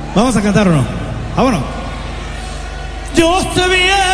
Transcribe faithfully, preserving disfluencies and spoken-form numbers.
¿Vamos a cantar o no? Vámonos. Yo sé bien